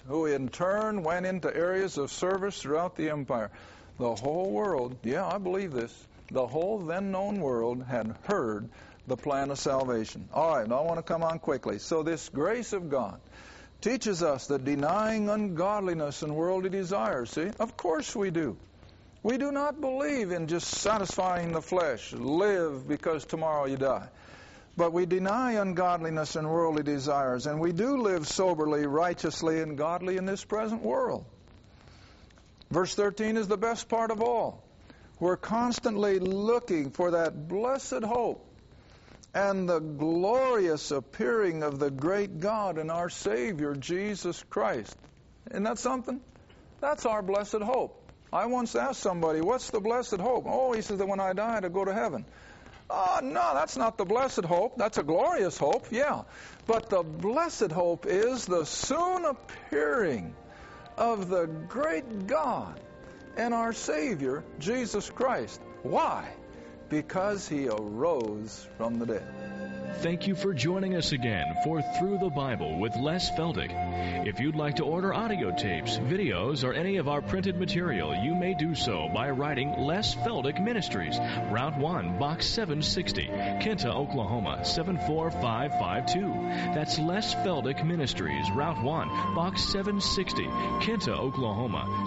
who in turn went into areas of service throughout the empire. The whole world, yeah, I believe this, the whole then known world had heard the plan of salvation. All right, now I want to come on quickly. So this grace of God teaches us that denying ungodliness and worldly desires, see, of course we do. We do not believe in just satisfying the flesh, live because tomorrow you die. But we deny ungodliness and worldly desires, and we do live soberly, righteously, and godly in this present world. Verse 13 is the best part of all. We're constantly looking for that blessed hope and the glorious appearing of the great God and our Savior, Jesus Christ. Isn't that something? That's our blessed hope. I once asked somebody, what's the blessed hope? Oh, he says that when I die, to go to heaven. Oh, no, that's not the blessed hope. That's a glorious hope, yeah. But the blessed hope is the soon appearing of the great God and our Savior, Jesus Christ. Why? Because He arose from the dead. Thank you for joining us again for Through the Bible with Les Feldick. If you'd like to order audio tapes, videos, or any of our printed material, you may do so by writing Les Feldick Ministries, Route 1, Box 760, Kinta, Oklahoma, 74552. That's Les Feldick Ministries, Route 1, Box 760, Kinta, Oklahoma,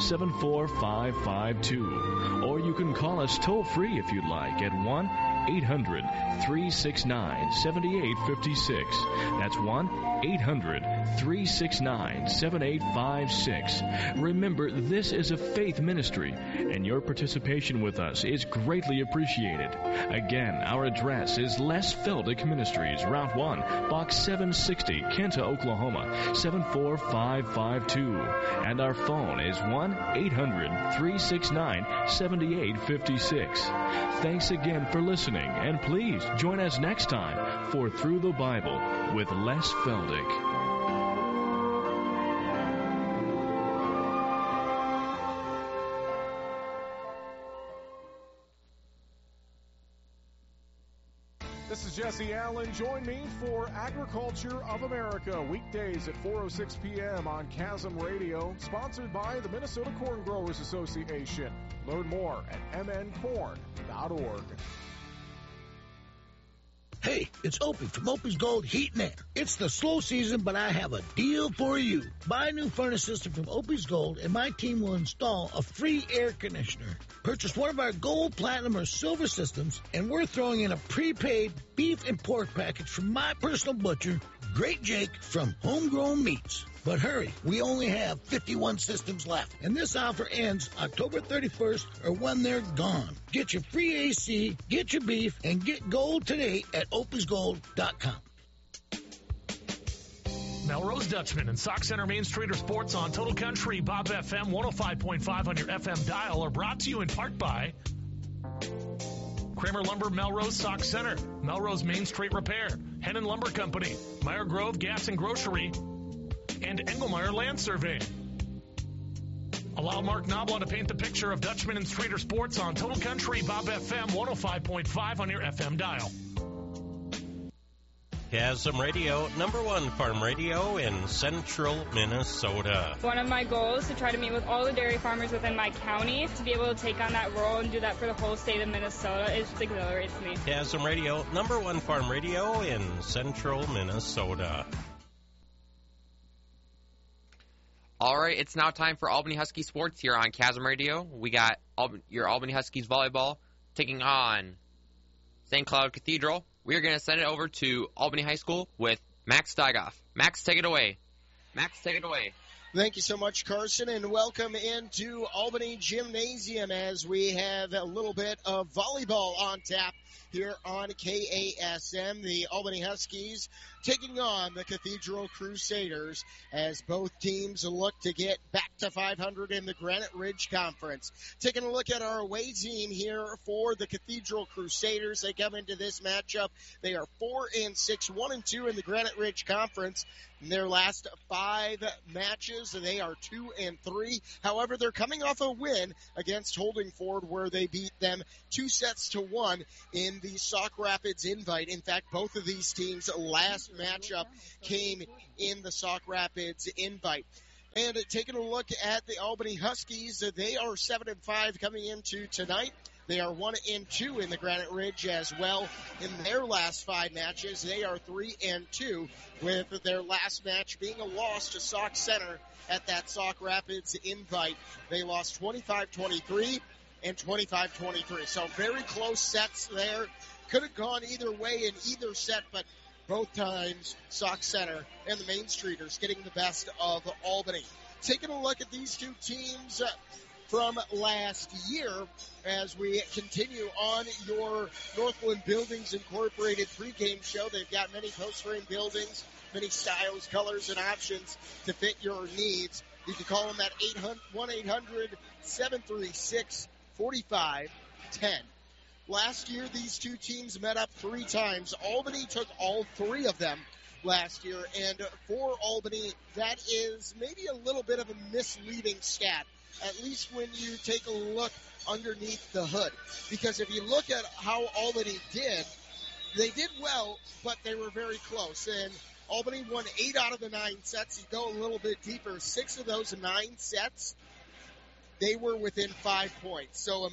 74552. Or you can call us toll-free if you'd like at 1-800-369-7856. That's 1-800-369-7856. Remember, this is a faith ministry, and your participation with us is greatly appreciated. Again, our address is Les Feldick Ministries, Route 1, Box 760, Kinta, Oklahoma, 74552. And our phone is 1-800-369-7856. Thanks again for listening, and please join us next time for Through the Bible with Les Feldick. This is Jesse Allen. Join me for Agriculture of America, weekdays at 4:06 p.m. on Chasm Radio, sponsored by the Minnesota Corn Growers Association. Learn more at mncorn.org. Hey, it's Opie from Opie's Gold Heat and Air. It's the slow season, but I have a deal for you. Buy a new furnace system from Opie's Gold, and my team will install a free air conditioner. Purchase one of our gold, platinum, or silver systems, and we're throwing in a prepaid beef and pork package from my personal butcher, Great Jake from Homegrown Meats. But hurry, we only have 51 systems left, and this offer ends October 31st or when they're gone. Get your free AC, get your beef, and get gold today at opiesgold.com. Melrose Dutchman and Sock Center Main Streeter Sports on Total Country, Bob FM 105.5 on your FM dial are brought to you in part by Kramer Lumber, Melrose Sock Center, Melrose Main Street Repair, Hennon Lumber Company, Meyer Grove Gas and Grocery, and Engelmeyer Land Survey. Allow Mark Knobloch to paint the picture of Dutchman and Streeter Sports on Total Country, Bob FM 105.5 on your FM dial. Chasm Radio, #1 farm radio in central Minnesota. One of my goals is to try to meet with all the dairy farmers within my county. To be able to take on that role and do that for the whole state of Minnesota, it just exhilarates me. Chasm Radio, #1 farm radio in central Minnesota. All right, it's now time for Albany Husky Sports here on Chasm Radio. We got your Albany Huskies volleyball taking on St. Cloud Cathedral. We are going to send it over to Albany High School with Max Steigoff. Max, take it away. Max, take it away. Thank you so much, Carson, and welcome into Albany Gymnasium as we have a little bit of volleyball on tap here on KASM. The Albany Huskies taking on the Cathedral Crusaders as both teams look to get back to 500 in the Granite Ridge Conference. Taking a look at our away team here for the Cathedral Crusaders. They come into this matchup. They are 4-6, 1-2 in the Granite Ridge Conference. In their last 5 matches, they are 2-3. However, they're coming off a win against Holdingford where they beat them 2-1 in the Sauk Rapids Invite. In fact, both of these teams' last matchup came in the Sauk Rapids Invite. And taking a look at the Albany Huskies, they are 7-5 coming into tonight. They are 1-2 in the Granite Ridge as well. In their last 5 matches, they are 3-2, with their last match being a loss to Sauk Center at that Sauk Rapids invite. They lost 25-23 and 25-23. So very close sets there. Could have gone either way in either set, but both times Sauk Center and the Main Streeters getting the best of Albany. Taking a look at these two teams from last year as we continue on your Northland Buildings Incorporated pregame show. They've got many post-frame buildings, many styles, colors, and options to fit your needs. You can call them at 1-800-736-4510. Last year, these two teams met up 3 times. Albany took all 3 of them last year, and for Albany, that is maybe a little bit of a misleading stat, at least when you take a look underneath the hood. Because if you look at how Albany did, they did well, but they were very close. And Albany won 8 out of the 9 sets. You go a little bit deeper, 6 of those 9 sets, they were within 5 points. So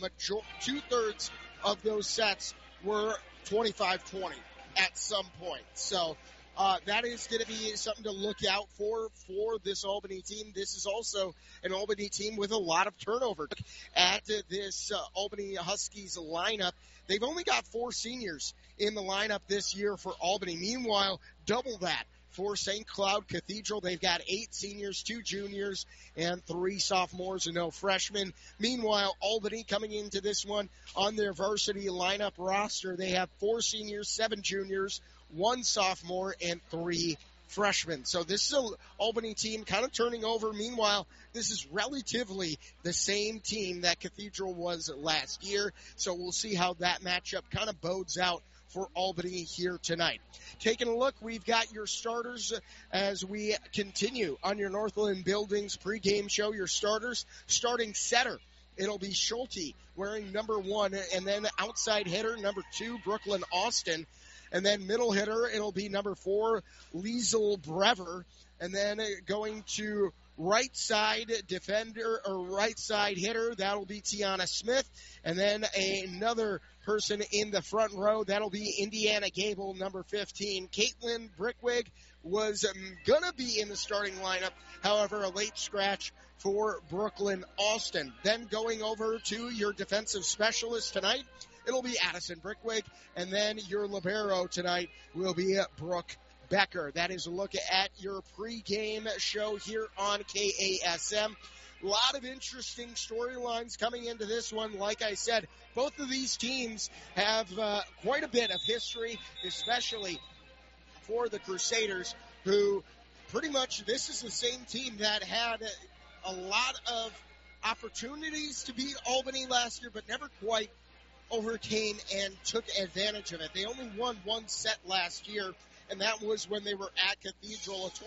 2/3 of those sets were 25-20 at some point. So that is going to be something to look out for this Albany team. This is also an Albany team with a lot of turnover. At this Albany Huskies lineup, they've only got 4 seniors in the lineup this year for Albany. Meanwhile, double that for St. Cloud Cathedral. They've got 8 seniors, 2 juniors, and 3 sophomores and no freshmen. Meanwhile, Albany coming into this one on their varsity lineup roster, they have 4 seniors, 7 juniors, 1 sophomore, and 3 freshmen. So this is an Albany team kind of turning over. Meanwhile, this is relatively the same team that Cathedral was last year. So we'll see how that matchup kind of bodes out for Albany here tonight. Taking a look, we've got your starters as we continue on your Northland Buildings pregame show. Your starters, starting setter, it'll be Schulte wearing number 1, and then outside hitter, number 2, Brooklyn Austin. And then middle hitter, it'll be number 4, Liesel Brever. And then going to right side defender or right side hitter, that'll be Tiana Smith. And then another person in the front row, that'll be Indiana Gable, number 15. Caitlin Brickwig was going to be in the starting lineup. However, a late scratch for Brooklyn Austin. Then going over to your defensive specialist tonight, it'll be Addison Brickwig. And then your libero tonight will be Brooke Becker. That is a look at your pregame show here on KASM. A lot of interesting storylines coming into this one. Like I said, both of these teams have quite a bit of history, especially for the Crusaders, who pretty much this is the same team that had a lot of opportunities to beat Albany last year, but never quite overcame and took advantage of it. They only won 1 set last year, and that was when they were at Cathedral, a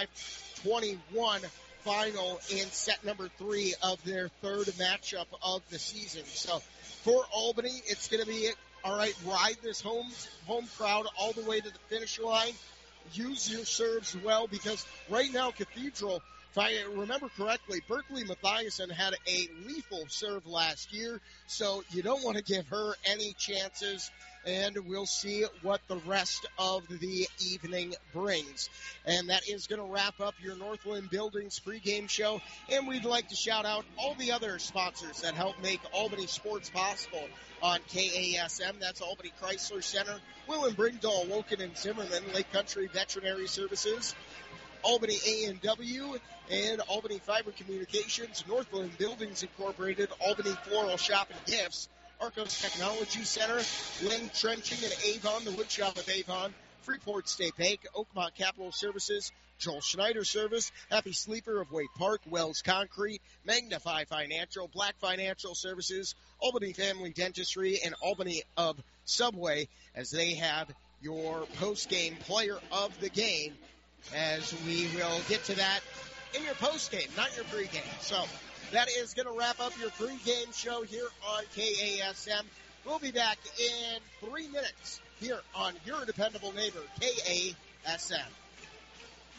25-21 final in set number 3 of their 3rd matchup of the season. So for Albany, it's going to be, all right, ride this home crowd all the way to the finish line. Use your serves well, because right now Cathedral, if I remember correctly, Berkeley Mathiasen had a lethal serve last year, so you don't want to give her any chances, and we'll see what the rest of the evening brings. And that is going to wrap up your Northland Buildings pregame show, and we'd like to shout out all the other sponsors that help make Albany sports possible on KASM. That's Albany Chrysler Center, Will and Bringdahl, Woken and Zimmerman, Lake Country Veterinary Services, Albany A&W, and Albany Fiber Communications, Northland Buildings Incorporated, Albany Floral Shop and Gifts, Arcos Technology Center, Lynn Trenching and Avon, the Wood Shop of Avon, Freeport State Bank, Oakmont Capital Services, Joel Schneider Service, Happy Sleeper of Wade Park, Wells Concrete, Magnify Financial, Black Financial Services, Albany Family Dentistry, and Albany of Subway, as they have your post-game player of the game, as we will get to that in your post-game, not your pre-game. So that is going to wrap up your pre-game show here on KASM. We'll be back in 3 minutes here on your dependable neighbor, KASM.